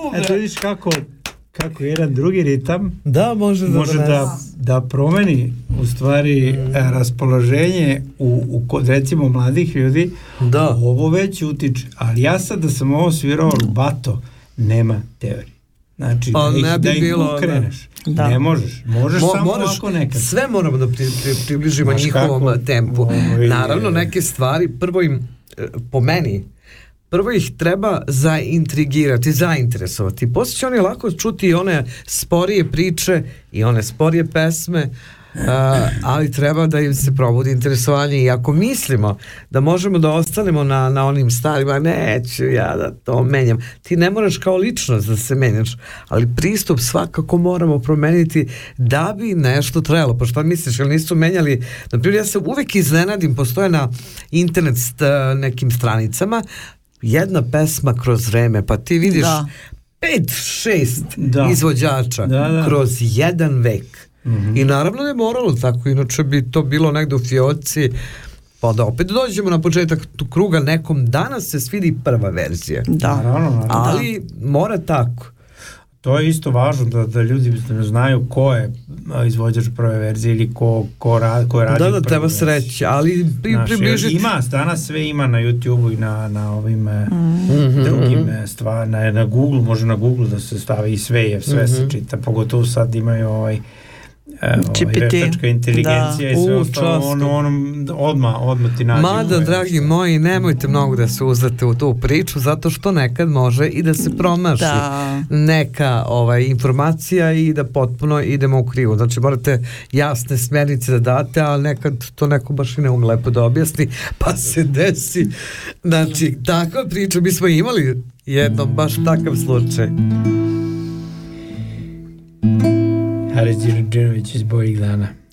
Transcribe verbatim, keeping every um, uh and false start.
Eto vidiš kako, kako jedan drugi ritam da, može, da, može da, da promeni u stvari mm. raspoloženje u, u kod recimo mladih ljudi. Da. Ovo već utiče. Ali ja sad da sam ovo svirao rubato, nema teorije. Znači, pa, da ih, ne bi da ih bilo, ukreneš. Da. Ne možeš. Možeš Mo, samo moraš, ovako nekad. sve moramo da pri, pri, približimo Znaš njihovom kako? tempu. Ovo je- Naravno, neke stvari, prvo im, po meni, prvo ih treba zaintrigirati, zainteresovati. Poslije će oni lako čuti i one sporije priče i one sporije pesme, uh, ali treba da im se probudi interesovanje. I ako mislimo da možemo da ostanemo na, na onim starima, neću ja da to menjam. Ti ne moraš kao ličnost da se menjaš, ali pristup svakako moramo promeniti da bi nešto trebalo. Pa šta misliš, jel nisu menjali? Naprimjer, ja se uvek iznenadim, postoje na internet st, nekim stranicama jedna pesma kroz vreme, pa ti vidiš Da. pet, šest Da. izvođača Da, da. kroz jedan vek. Mhm. I naravno je moralo tako, inače bi to bilo negde u fioci, pa da opet dođemo na početak tu kruga, nekom danas se svidi prva verzija. Da. Naravno, naravno. Ali mora tako. To je isto važno da, da ljudi znaju ko je a, izvođač prve verzije ili ko, ko, ra, ko je radio Da, da, prvu treba se verziju. reći, ali pri, Znaš, približiti. ima, danas sve ima na YouTubeu i na, na ovim Mhm, drugim mhm. stvarima, na, na Google, može na Google da se stavi i sve je, sve Mhm. se čita, pogotovo sad imaju ovaj G P T. ovaj, veštačka inteligencija Da. i sve U, ostalo, často. ono, ono, odmah, odmah ti nađe. Mada, koje- dragi moji, nemojte mnogo da se uzdate u tu priču, zato što nekad može i da se promaši Da. neka ovaj, informacija i da potpuno idemo u krivu. Znači, morate jasne smjernice da date, ali nekad to neko baš i ne ume lepo da objasni, pa se desi. Znači, takva priča, mi smo imali jednom baš takav slučaj. Haris Đurđenović iz Boljih dana.